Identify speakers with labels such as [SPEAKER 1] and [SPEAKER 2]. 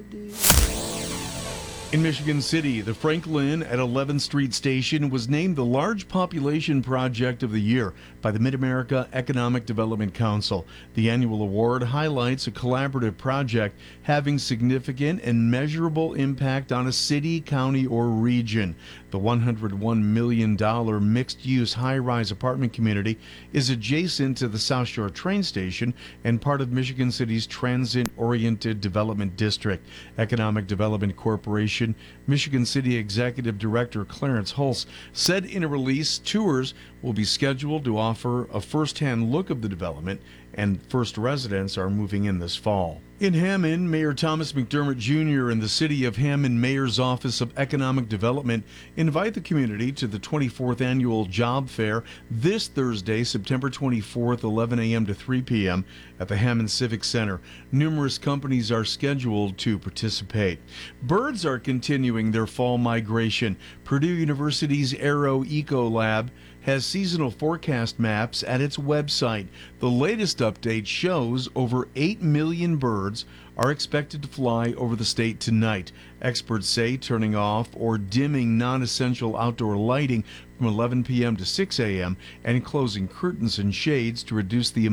[SPEAKER 1] In Michigan City, the Franklin at 11th Street Station was named the Large Population Project of the Year by the Mid-America Economic Development Council. The annual award highlights a collaborative project having significant and measurable impact on a city, county, or region. The $101 million mixed-use high-rise apartment community is adjacent to the South Shore train station and part of Michigan City's transit-oriented development district. Economic Development Corporation Michigan City Executive Director Clarence Hulse said in a release tours will be scheduled to offer a first-hand look of the development, and first residents are moving in this fall. In Hammond, Mayor Thomas McDermott Jr. and the City of Hammond Mayor's Office of Economic Development invite the community to the 24th Annual Job Fair this Thursday, September 24th, 11 a.m. to 3 p.m. at the Hammond Civic Center. Numerous companies are scheduled to participate. Birds are continuing their fall migration. Purdue University's Aero Eco Lab has seasonal forecast maps at its website. The latest update shows over 8 million birds are expected to fly over the state tonight. Experts say turning off or dimming non-essential outdoor lighting from 11 p.m. to 6 a.m. and closing curtains and shades to reduce the